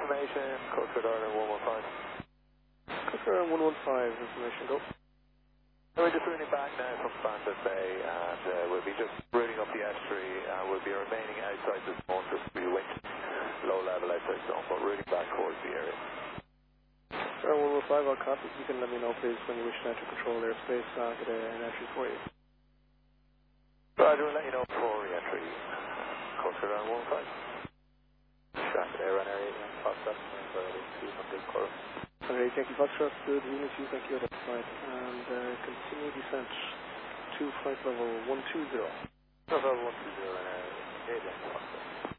information, Coast Guard Ireland 115. Coast Guard Ireland 115, information, go. We're just routing back now from Francis Bay, and we'll be just routing up the estuary, and we'll be remaining outside the zone, just to be wind, low level outside zone, but routing back towards the area. Sir, 115, I'll copy. You can let me know, please, when you wish to enter control airspace. I'll get an entry for you. Roger, we'll let you know before re-entry. Coast Guard Ireland 115. Traffic Air Run Area 8, Foxtrot, for 200 Coral. Alright, thank you, Foxtrot. Good evening to you. Thank you. That's flight. And continue descent to flight level 120. Level 120 and 8 Foxtrot.